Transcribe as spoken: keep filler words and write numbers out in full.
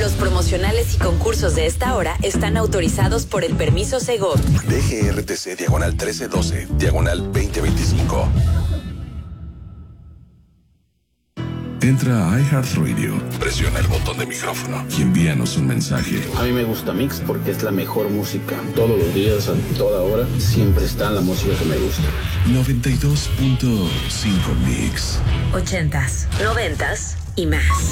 Los promocionales y concursos de esta hora están autorizados por el permiso Segov. D G R T C diagonal trece doce, diagonal veinte veinticinco. Entra a iHeartRadio, Presiona el botón de micrófono y envíanos un mensaje. A mí me gusta Mix porque es la mejor música. Todos los días, a toda hora, siempre está la música que me gusta. noventa y dos punto cinco Mix. Ochentas, noventas y más.